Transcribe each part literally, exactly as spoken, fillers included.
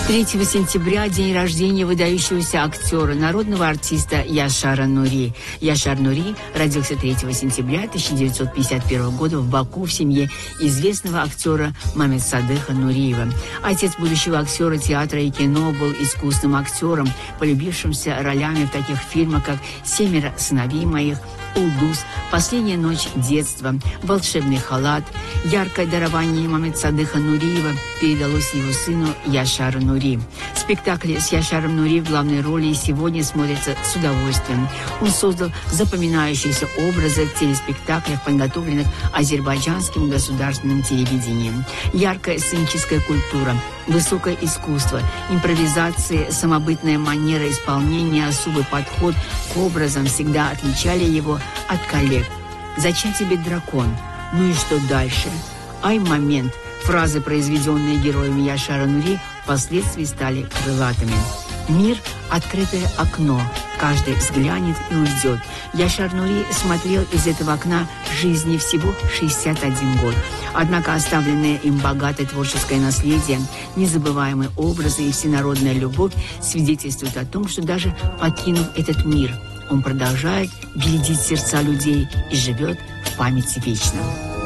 третьего сентября день рождения выдающегося актера, народного артиста Яшара Нури. Яшар Нури родился третьего сентября тысяча девятьсот пятьдесят первого года в Баку в семье известного актера Мамедсадыха Нуриева. Отец будущего актера театра и кино был искусным актером, полюбившимся ролями в таких фильмах, как «Семеро сыновей моих», «Улдус», «Последняя ночь детства», «Волшебный халат». Яркое дарование Мамедсадыха Нуриева передалось его сыну Яшару Нури. Спектакли с Яшаром Нури в главной роли и сегодня смотрятся с удовольствием. Он создал запоминающиеся образы в телеспектаклях, подготовленных азербайджанским государственным телевидением. Яркая сценическая культура, высокое искусство, импровизации, самобытная манера исполнения, особый подход к образам всегда отличали его от коллег. «Зачем тебе дракон? Ну и что дальше? Ай, момент!» Фразы, произведенные героями Яшара Нури, впоследствии стали крылатыми. «Мир – открытое окно. Каждый взглянет и уйдет». Яшар Нури смотрел из этого окна жизни всего шестьдесят один год. Однако оставленное им богатое творческое наследие, незабываемые образы и всенародная любовь свидетельствуют о том, что даже покинув этот мир, он продолжает бередить сердца людей и живет в памяти вечно.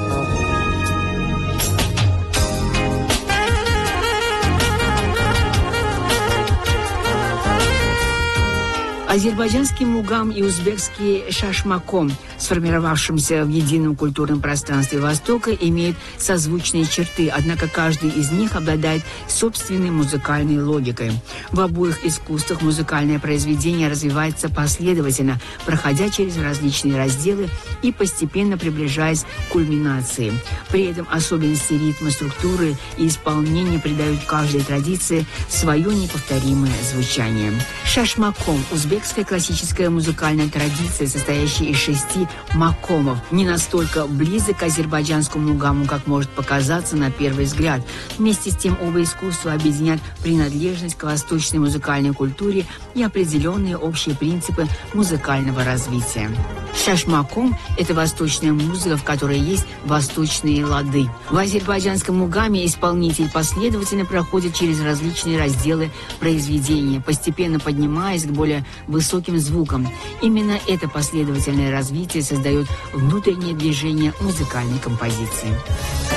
Азербайджанский мугам и узбекский шашмаком, сформировавшимся в едином культурном пространстве Востока, имеют созвучные черты, однако каждый из них обладает собственной музыкальной логикой. В обоих искусствах музыкальное произведение развивается последовательно, проходя через различные разделы и постепенно приближаясь к кульминации. При этом особенности ритма, структуры и исполнения придают каждой традиции свое неповторимое звучание. Шашмаком – узбекская классическая музыкальная традиция, состоящая из шести макомов, не настолько близок к азербайджанскому мугаму, как может показаться на первый взгляд. Вместе с тем оба искусства объединяют принадлежность к восточной музыкальной культуре и определенные общие принципы музыкального развития. Шашмаком – это восточная музыка, в которой есть восточные лады. В азербайджанском мугаме исполнитель последовательно проходит через различные разделы произведения, постепенно поднимаясь к более высоким звукам. Именно это последовательное развитие создает внутреннее движение музыкальной композиции.